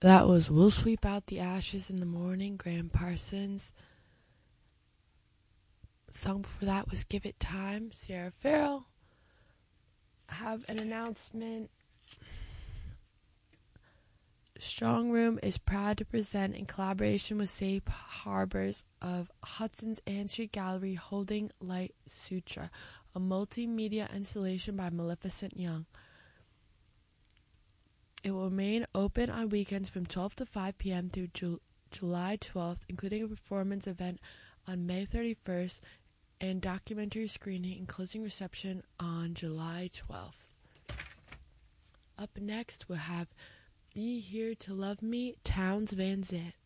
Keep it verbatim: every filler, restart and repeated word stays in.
That was We'll Sweep Out the Ashes in the Morning, Graham Parsons. The song before that was Give It Time, Sierra Farrell. I have an announcement. Strong Room is proud to present, in collaboration with Safe Harbors of Hudson's Ann Street Gallery, Holding Light Sutra, a multimedia installation by Maleficent Young. It will remain open on weekends from twelve to five p.m. through Ju- July twelfth, including a performance event on May thirty-first and documentary screening and closing reception on July twelfth. Up next, we'll have Be Here to Love Me, Townes Van Zandt.